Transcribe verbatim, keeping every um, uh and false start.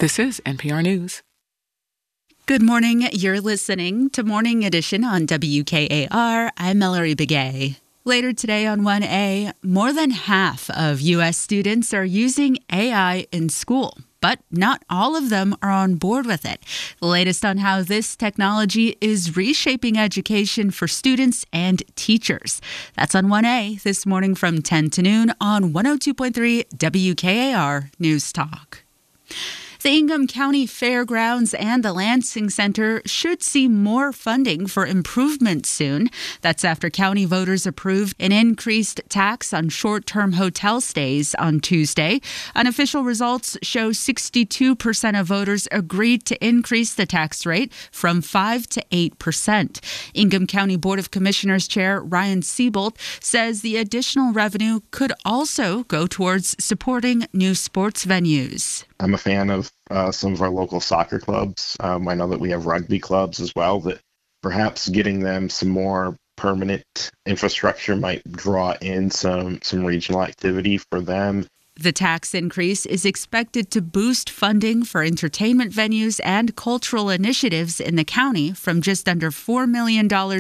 This is N P R News. Good morning. You're listening to Morning Edition on W K A R. I'm Mallory Begay. Later today on one A, more than half of U S students are using A I in school, but not all of them are on board with it. The latest on how this technology is reshaping education for students and teachers. That's on one A this morning from ten to noon on one oh two point three W K A R News Talk. The Ingham County Fairgrounds and the Lansing Center should see more funding for improvements soon. That's after county voters approved an increased tax on short-term hotel stays on Tuesday. Unofficial results show sixty-two percent of voters agreed to increase the tax rate from five to eight percent. Ingham County Board of Commissioners Chair Ryan Siebold says the additional revenue could also go towards supporting new sports venues. I'm a fan of uh, some of our local soccer clubs. Um, I know that we have rugby clubs as well, that perhaps getting them some more permanent infrastructure might draw in some, some regional activity for them. The tax increase is expected to boost funding for entertainment venues and cultural initiatives in the county from just under four million dollars